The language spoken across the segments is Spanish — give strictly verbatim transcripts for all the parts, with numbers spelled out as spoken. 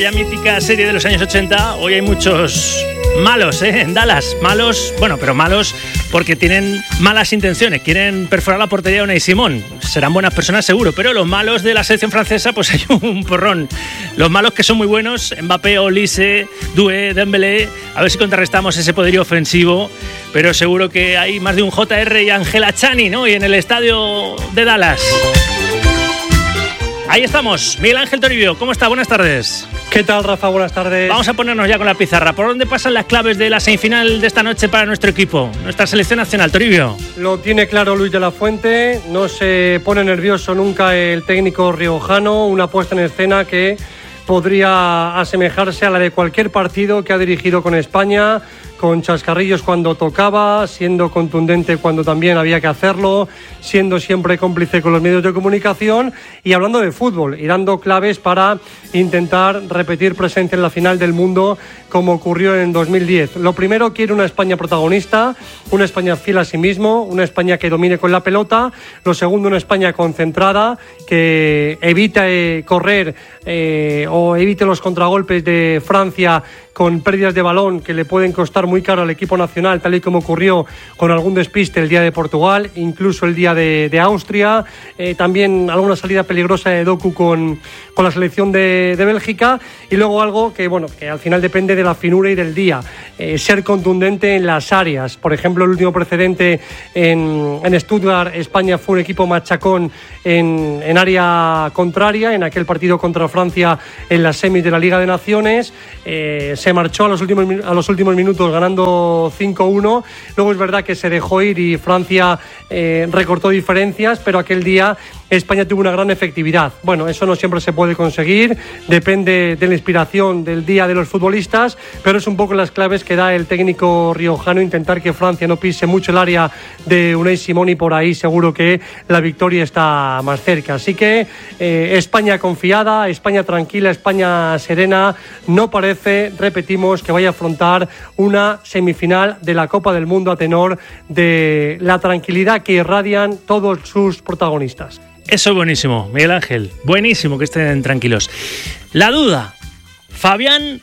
aquella mítica serie de los años ochenta, hoy hay muchos malos, ¿eh? En Dallas, malos, bueno, pero malos porque tienen malas intenciones, quieren perforar la portería de Unai Simón. Serán buenas personas seguro, pero los malos de la selección francesa, pues hay un porrón. Los malos que son muy buenos, Mbappé, Olise, Doué, Dembélé, a ver si contrarrestamos ese poderío ofensivo, pero seguro que hay más de un J R y Angela Chani, ¿no? Y en el estadio de Dallas. Ahí estamos, Miguel Ángel Toribio, ¿cómo está? Buenas tardes. ¿Qué tal, Rafa? Buenas tardes. Vamos a ponernos ya con la pizarra. ¿Por dónde pasan las claves de la semifinal de esta noche para nuestro equipo, nuestra selección nacional, Toribio? Lo tiene claro Luis de la Fuente, no se pone nervioso nunca el técnico riojano, una puesta en escena que podría asemejarse a la de cualquier partido que ha dirigido con España, con chascarrillos cuando tocaba, siendo contundente cuando también había que hacerlo, siendo siempre cómplice con los medios de comunicación y hablando de fútbol y dando claves para intentar repetir presencia en la final del mundo como ocurrió en dos mil diez. Lo primero, quiere una España protagonista, una España fiel a sí mismo, una España que domine con la pelota. Lo segundo, una España concentrada, que evite correr eh, o evite los contragolpes de Francia con pérdidas de balón que le pueden costar muy caro al equipo nacional, tal y como ocurrió con algún despiste el día de Portugal, incluso el día de, de Austria, eh, también alguna salida peligrosa de Doku con, con la selección de, de Bélgica, y luego algo que, bueno, que al final depende de la finura y del día, eh, ser contundente en las áreas. Por ejemplo, el último precedente en, en Stuttgart, España fue un equipo machacón en, en área contraria, en aquel partido contra Francia en las semis de la Liga de Naciones. eh, Se marchó a los últimos, a los últimos minutos ganando cinco uno. Luego es verdad que se dejó ir y Francia eh, recortó diferencias, pero aquel día España tuvo una gran efectividad. Bueno, eso no siempre se puede conseguir, depende de la inspiración del día de los futbolistas, pero es un poco las claves que da el técnico riojano, intentar que Francia no pise mucho el área de Unai Simón y por ahí seguro que la victoria está más cerca. Así que eh, España confiada, España tranquila, España serena, no parece, repetimos, que vaya a afrontar una semifinal de la Copa del Mundo a tenor de la tranquilidad que irradian todos sus protagonistas. Eso es buenísimo, Miguel Ángel. Buenísimo que estén tranquilos. La duda, ¿Fabián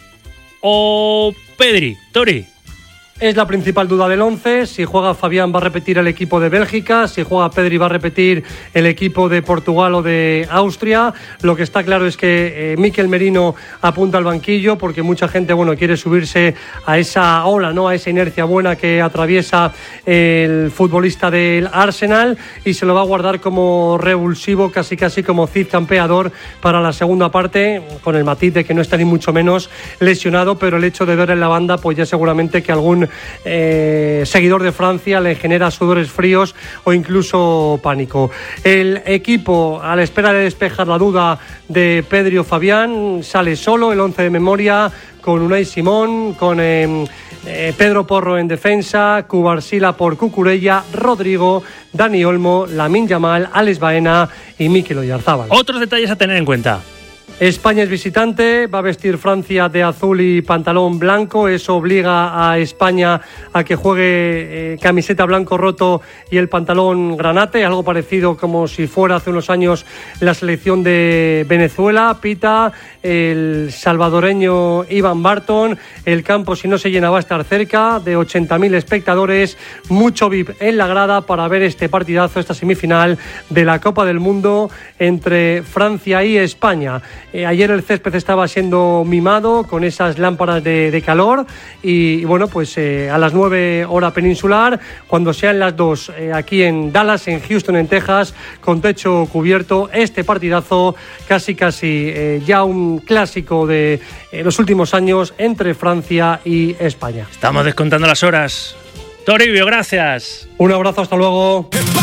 o Pedri? Tori. Es la principal duda del once. Si juega Fabián va a repetir el equipo de Bélgica, si juega Pedri va a repetir el equipo de Portugal o de Austria. Lo que está claro es que eh, Mikel Merino apunta al banquillo porque mucha gente, bueno, quiere subirse a esa ola, ¿no? A esa inercia buena que atraviesa el futbolista del Arsenal y se lo va a guardar como revulsivo, casi casi como Cid campeador para la segunda parte, con el matiz de que no está ni mucho menos lesionado, pero el hecho de ver en la banda, pues ya seguramente que algún Eh, seguidor de Francia le genera sudores fríos o incluso pánico. El equipo, a la espera de despejar la duda de Pedri o Fabián, sale solo, el once de memoria, con Unai Simón, con eh, eh, Pedro Porro en defensa, Cubarsila por Cucurella, Rodrigo, Dani Olmo, Lamine Yamal, Alex Baena y Mikel Oyarzabal. Otros detalles a tener en cuenta. España es visitante, va a vestir Francia de azul y pantalón blanco. Eso obliga a España a que juegue eh, camiseta blanco roto y el pantalón granate, algo parecido como si fuera hace unos años la selección de Venezuela. Pita el salvadoreño Ivan Barton. El campo, si no se llena, va a estar cerca de ochenta mil espectadores, mucho V I P en la grada para ver este partidazo, esta semifinal de la Copa del Mundo entre Francia y España. Eh, ayer el césped estaba siendo mimado con esas lámparas de, de calor y, y bueno, pues eh, a las nueve hora peninsular, cuando sean las dos, eh, aquí en Dallas, en Houston, en Texas, con techo cubierto, este partidazo casi casi eh, ya un clásico de eh, los últimos años entre Francia y España. Estamos descontando las horas. Toribio, gracias. Un abrazo, hasta luego.